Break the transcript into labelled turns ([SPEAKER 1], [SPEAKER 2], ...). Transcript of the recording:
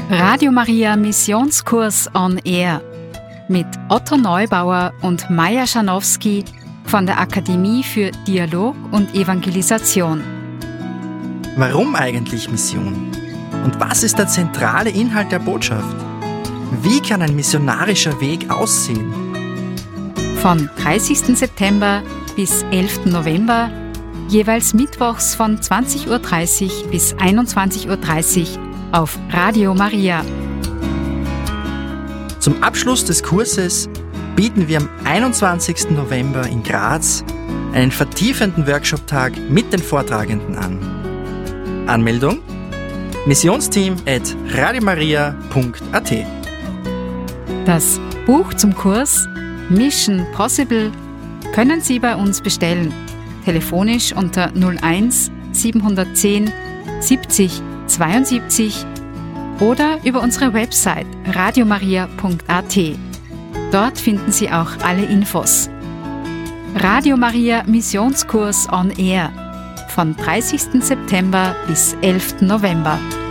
[SPEAKER 1] Radio Maria Missionskurs on Air mit Otto Neubauer und Maja Schanowski von der Akademie für Dialog und Evangelisation.
[SPEAKER 2] Warum eigentlich Mission? Und was ist der zentrale Inhalt der Botschaft? Wie kann ein missionarischer Weg aussehen?
[SPEAKER 1] Von 30. September bis 11. November, jeweils mittwochs von 20.30 Uhr bis 21.30 Uhr auf Radio Maria.
[SPEAKER 2] Zum Abschluss des Kurses bieten wir am 21. November in Graz einen vertiefenden Workshop-Tag mit den Vortragenden an. Anmeldung: missionsteam@radiomaria.at.
[SPEAKER 1] Das Buch zum Kurs Mission Possible können Sie bei uns bestellen. Telefonisch unter 01 710 70 72 oder über unsere Website radiomaria.at. Dort finden Sie auch alle Infos. Radio Maria Missionskurs on Air von 30. September bis 11. November.